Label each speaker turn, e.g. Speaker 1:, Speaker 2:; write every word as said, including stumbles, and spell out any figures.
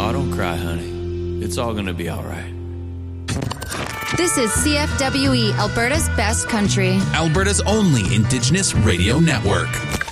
Speaker 1: Oh, don't cry, honey. It's all going to be all right.
Speaker 2: This is C F W E, Alberta's best country.
Speaker 3: Alberta's only Indigenous radio network.